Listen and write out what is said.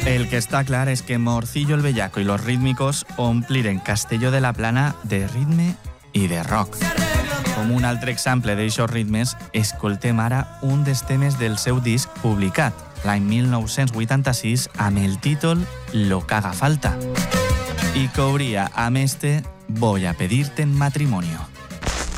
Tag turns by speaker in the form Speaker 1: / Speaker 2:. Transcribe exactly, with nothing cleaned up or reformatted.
Speaker 1: El que està clar és que Morcillo el Bellaco i los Rítmicos ompliren Castelló de la Plana de ritme i de rock. Com un altre exemple d'eixos ritmes, escoltem ara un dels temes del seu disc publicat, l'any mil nou-cents vuitanta-sis, amb el títol Lo que haga falta, i que obria amb este Voy a pedirte en matrimonio.